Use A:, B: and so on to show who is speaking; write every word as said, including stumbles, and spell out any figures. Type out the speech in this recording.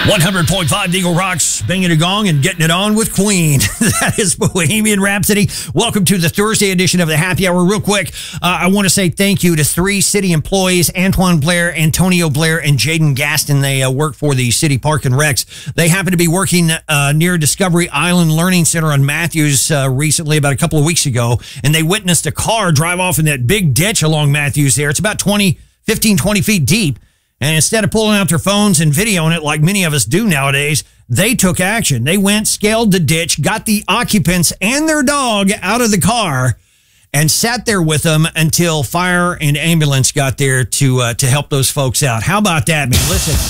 A: one hundred point five Eagle Rocks, banging a gong and getting it on with Queen. That is Bohemian Rhapsody. Welcome to the Thursday edition of the Happy Hour. Real quick, uh, I want to say thank you to three city employees, Antoine Blair, Antonio Blair, and Jaden Gaston. They uh, work for the City Park and Recs. They happen to be working uh, near Discovery Island Learning Center on Matthews uh, recently, about a couple of weeks ago, and they witnessed a car drive off in that big ditch along Matthews there. It's about twenty, fifteen, twenty feet deep. And instead of pulling out their phones and videoing it like many of us do nowadays, they took action. They went, scaled the ditch, got the occupants and their dog out of the car, and sat there with them until fire and ambulance got there to uh, to help those folks out. How about that, man? Listen.